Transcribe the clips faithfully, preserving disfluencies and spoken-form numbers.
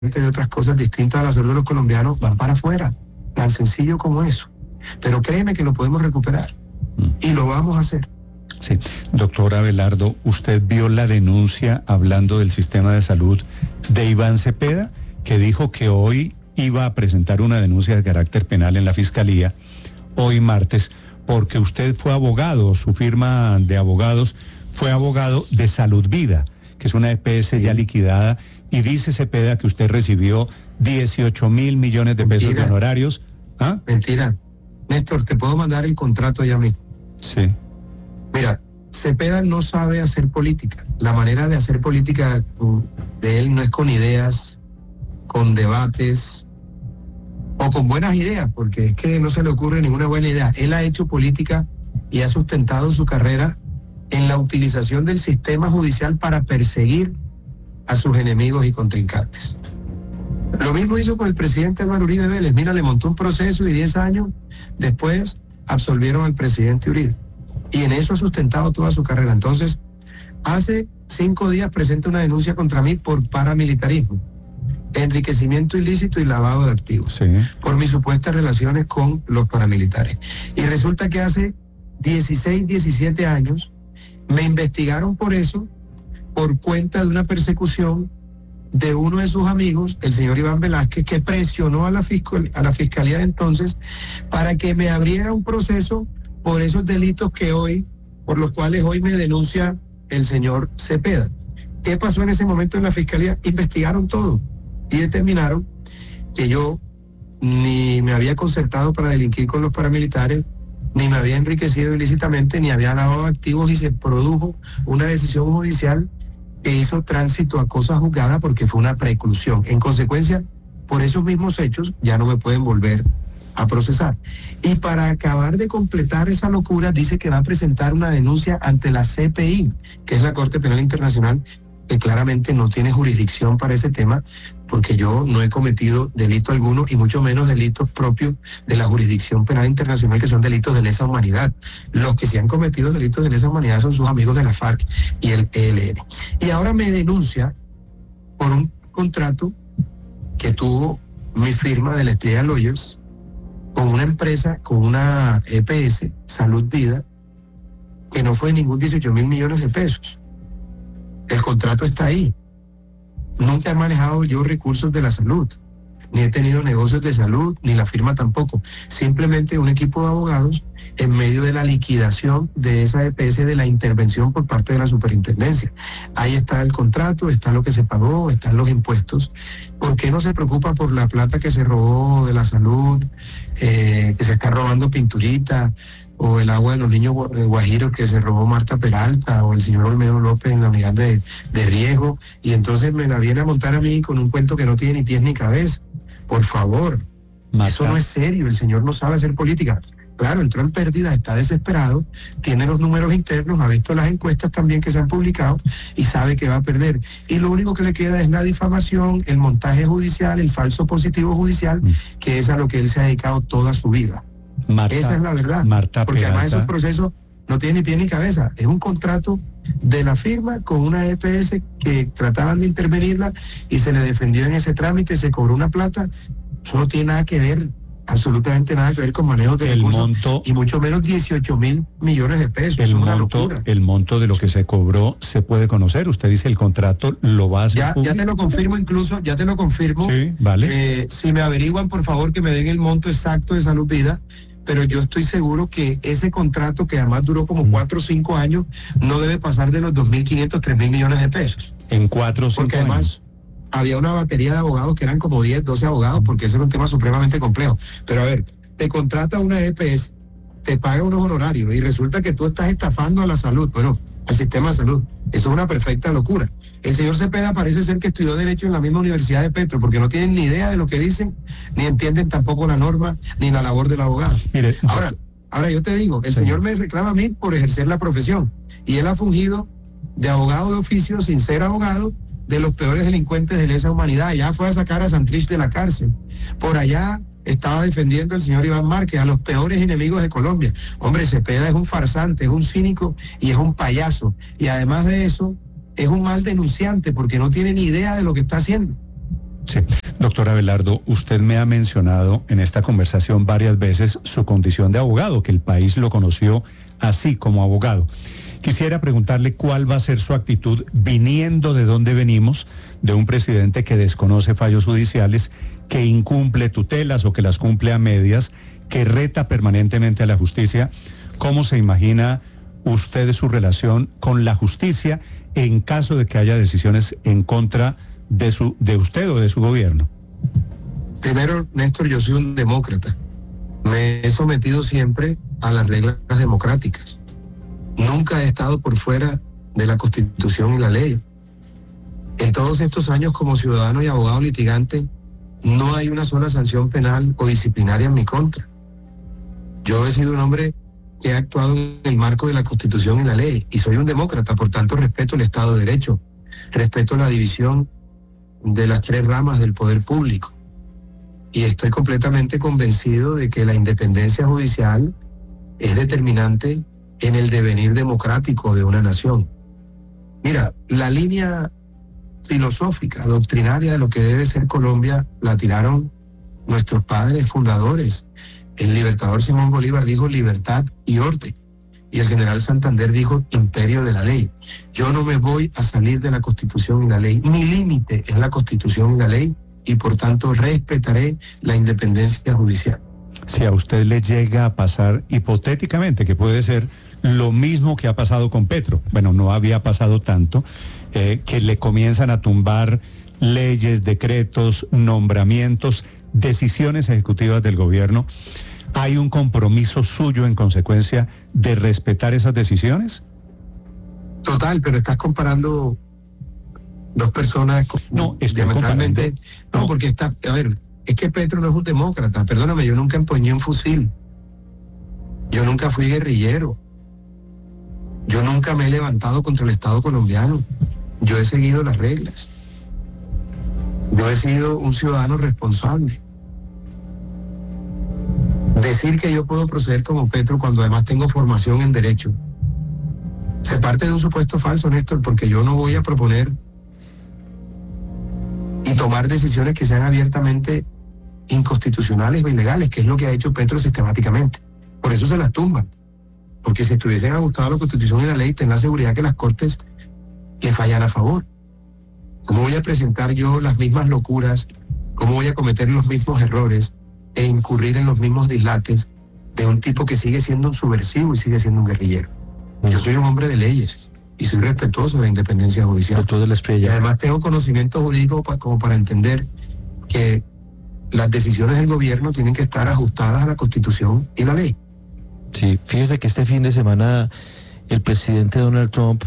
de otras cosas distintas a la salud de los colombianos, van para afuera. Tan sencillo como eso. Pero créeme que lo podemos recuperar. Mm. Y lo vamos a hacer. Sí. Doctor Abelardo, ¿usted vio la denuncia hablando del sistema de salud de Iván Cepeda, que dijo que hoy iba a presentar una denuncia de carácter penal en la Fiscalía, hoy martes, porque usted fue abogado, su firma de abogados fue abogado de Salud Vida, que es una E P S ya liquidada, y dice Cepeda que usted recibió dieciocho mil millones de pesos de honorarios? ¿Ah? Mentira. Néstor, te puedo mandar el contrato ya mismo. Sí. Mira, Cepeda no sabe hacer política. La manera de hacer política de él no es con ideas, con debates o con buenas ideas, porque es que no se le ocurre ninguna buena idea. Él ha hecho política y ha sustentado su carrera en la utilización del sistema judicial para perseguir a sus enemigos y contrincantes. Lo mismo hizo con el presidente Álvaro Uribe Vélez. Mira, le montó un proceso y diez años después absolvieron al presidente Uribe. Y en eso ha sustentado toda su carrera. Entonces, hace cinco días presenta una denuncia contra mí por paramilitarismo, enriquecimiento ilícito y lavado de activos, sí, por mis supuestas relaciones con los paramilitares. Y resulta que hace dieciséis, diecisiete años me investigaron por eso, por cuenta de una persecución de uno de sus amigos, el señor Iván Velázquez, que presionó a la, fiscal, a la fiscalía de entonces para que me abriera un proceso por esos delitos que hoy, por los cuales hoy me denuncia el señor Cepeda. ¿Qué pasó en ese momento en la fiscalía? Investigaron todo y determinaron que yo ni me había concertado para delinquir con los paramilitares, ni me había enriquecido ilícitamente, ni había lavado activos, y se produjo una decisión judicial que hizo tránsito a cosa juzgada porque fue una preclusión. En consecuencia, por esos mismos hechos ya no me pueden volver a procesar. Y para acabar de completar esa locura, dice que va a presentar una denuncia ante la C P I, que es la Corte Penal Internacional, que claramente no tiene jurisdicción para ese tema, porque yo no he cometido delito alguno, y mucho menos delitos propios de la jurisdicción penal internacional, que son delitos de lesa humanidad. Los que sí han cometido delitos de lesa humanidad son sus amigos de la FARC y el E L N. Y ahora me denuncia por un contrato que tuvo mi firma de la Estrella Lawyers con una empresa, con una E P S, Salud Vida, que no fue de ningún dieciocho mil millones de pesos. El contrato está ahí. Nunca he manejado yo recursos de la salud, ni he tenido negocios de salud, ni la firma tampoco. Simplemente un equipo de abogados en medio de la liquidación de esa E P S, de la intervención por parte de la superintendencia. Ahí está el contrato, está lo que se pagó, están los impuestos. ¿Por qué no se preocupa por la plata que se robó de la salud, eh, que se está robando Pinturita, o el agua de los niños guajiros que se robó Marta Peralta, o el señor Olmedo López en la unidad de, de riesgo, y entonces me la viene a montar a mí con un cuento que no tiene ni pies ni cabeza? Por favor, Marta, eso no es serio. El señor no sabe hacer política. Claro, entró en pérdida, está desesperado, tiene los números internos, ha visto las encuestas también que se han publicado y sabe que va a perder. Y lo único que le queda es la difamación, el montaje judicial, el falso positivo judicial, que es a lo que él se ha dedicado toda su vida. Marta, esa es la verdad, Marta porque Peralta, además esos procesos no tienen ni pie ni cabeza. Es un contrato de la firma con una E P S que trataban de intervenirla y se le defendió en ese trámite, se cobró una plata. Eso no tiene nada que ver, absolutamente nada que ver con manejo de el recursos, monto, y mucho menos dieciocho mil millones de pesos. El, es una monto, locura. el monto de lo que se cobró se puede conocer. Usted dice el contrato lo va a hacer ya, ya te lo confirmo, incluso ya te lo confirmo. Sí, vale. Eh, si me averiguan, por favor, que me den el monto exacto de Salud Vida. Pero yo estoy seguro que ese contrato, que además duró como cuatro o cinco años, no debe pasar de los dos mil quinientos, tres mil millones de pesos. En cuatro o cinco porque además años. Había una batería de abogados que eran como diez, doce abogados, porque ese era un tema supremamente complejo. Pero a ver, te contrata una E P S, te paga unos honorarios y resulta que tú estás estafando a la salud, bueno, al sistema de salud. Eso es una perfecta locura. El señor Cepeda parece ser que estudió Derecho en la misma Universidad de Petro, porque no tienen ni idea de lo que dicen, ni entienden tampoco la norma, ni la labor del abogado. Mire, ahora, ahora yo te digo, el sí. señor me reclama a mí por ejercer la profesión, y él ha fungido de abogado de oficio, sin ser abogado, de los peores delincuentes de lesa humanidad. Allá fue a sacar a Santrich de la cárcel. Por allá estaba defendiendo el señor Iván Márquez, a los peores enemigos de Colombia. Hombre, Cepeda es un farsante, es un cínico y es un payaso. Y además de eso, es un mal denunciante porque no tiene ni idea de lo que está haciendo. Sí. Doctor Abelardo, usted me ha mencionado en esta conversación varias veces su condición de abogado, que el país lo conoció así como abogado. Quisiera preguntarle cuál va a ser su actitud viniendo de donde venimos, de un presidente que desconoce fallos judiciales, que incumple tutelas o que las cumple a medias, que reta permanentemente a la justicia. ¿Cómo se imagina usted su relación con la justicia en caso de que haya decisiones en contra de su, de usted o de su gobierno? Primero, Néstor, yo soy un demócrata. Me he sometido siempre a las reglas democráticas. Nunca he estado por fuera de la Constitución y la ley. En todos estos años como ciudadano y abogado litigante, no hay una sola sanción penal o disciplinaria en mi contra. Yo he sido un hombre que ha actuado en el marco de la Constitución y la ley, y soy un demócrata, por tanto respeto el Estado de Derecho, respeto la división de las tres ramas del poder público, y estoy completamente convencido de que la independencia judicial es determinante en el devenir democrático de una nación. Mira, la línea filosófica, doctrinaria de lo que debe ser Colombia, la tiraron nuestros padres fundadores. El libertador Simón Bolívar dijo libertad y orden, y el general Santander dijo imperio de la ley. Yo no me voy a salir de la Constitución y la ley. Mi límite es la Constitución y la ley, y por tanto respetaré la independencia judicial. Si a usted le llega a pasar hipotéticamente, que puede ser lo mismo que ha pasado con Petro, bueno, no había pasado tanto, eh, que le comienzan a tumbar leyes, decretos, nombramientos, decisiones ejecutivas del gobierno, ¿hay un compromiso suyo en consecuencia de respetar esas decisiones? Total, pero estás comparando dos personas no, estoy diametralmente. No, no, porque está, a ver, es que Petro no es un demócrata, perdóname, yo nunca empuñé un fusil, yo nunca fui guerrillero, yo nunca me he levantado contra el Estado colombiano, yo he seguido las reglas, yo he sido un ciudadano responsable. Decir que yo puedo proceder como Petro cuando además tengo formación en derecho se parte de un supuesto falso, Néstor, porque yo no voy a proponer y tomar decisiones que sean abiertamente inconstitucionales o ilegales, que es lo que ha hecho Petro sistemáticamente. Por eso se las tumban, porque si estuviesen ajustados a la Constitución y la ley, ten la seguridad que las Cortes le fallan a favor. ¿Cómo voy a presentar yo las mismas locuras? ¿Cómo voy a cometer los mismos errores e incurrir en los mismos dislates de un tipo que sigue siendo un subversivo y sigue siendo un guerrillero? Yo soy un hombre de leyes y soy respetuoso de la independencia judicial. Doctor de la Espriella. Y además tengo conocimiento jurídico pa, como para entender que las decisiones del gobierno tienen que estar ajustadas a la Constitución y la ley. Sí, fíjese que este fin de semana el presidente Donald Trump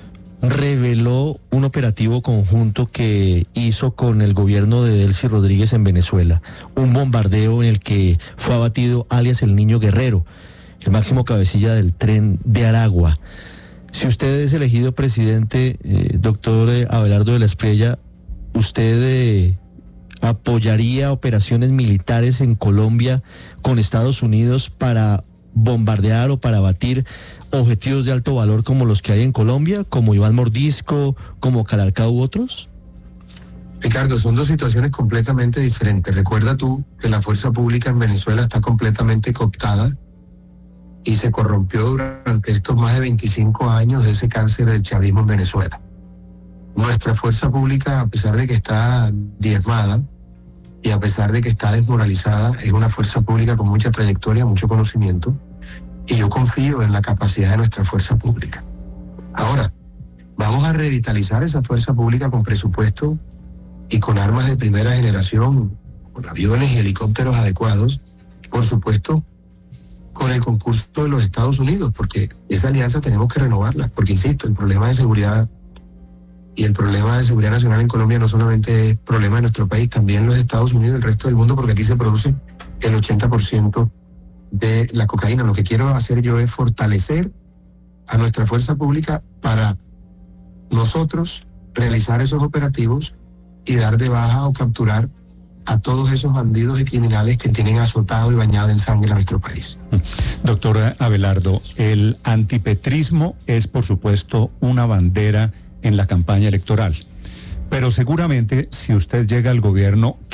reveló un operativo conjunto que hizo con el gobierno de Delcy Rodríguez en Venezuela, un bombardeo en el que fue abatido alias el Niño Guerrero, el máximo cabecilla del Tren de Aragua. Si usted es elegido presidente, eh, doctor Abelardo de la Espriella, ¿usted eh, apoyaría operaciones militares en Colombia con Estados Unidos para bombardear o para abatir objetivos de alto valor como los que hay en Colombia, como Iván Mordisco, como Calarcá u otros? Ricardo, son dos situaciones completamente diferentes. Recuerda tú que la fuerza pública en Venezuela está completamente cooptada y se corrompió durante estos más de veinticinco años de ese cáncer del chavismo en Venezuela. Nuestra fuerza pública, a pesar de que está diezmada y a pesar de que está desmoralizada, es una fuerza pública con mucha trayectoria, mucho conocimiento, y yo confío en la capacidad de nuestra fuerza pública. Ahora, vamos a revitalizar esa fuerza pública con presupuesto y con armas de primera generación, con aviones y helicópteros adecuados, por supuesto, con el concurso de los Estados Unidos, porque esa alianza tenemos que renovarla, porque insisto, el problema de seguridad y el problema de seguridad nacional en Colombia no solamente es problema de nuestro país, también los Estados Unidos y el resto del mundo, porque aquí se produce el ochenta por ciento de la cocaína. Lo que quiero hacer yo es fortalecer a nuestra fuerza pública para nosotros realizar esos operativos y dar de baja o capturar a todos esos bandidos y criminales que tienen azotado y bañado en sangre a nuestro país. Doctor Abelardo, el antipetrismo es por supuesto una bandera en la campaña electoral, Pero seguramente si usted llega al gobierno,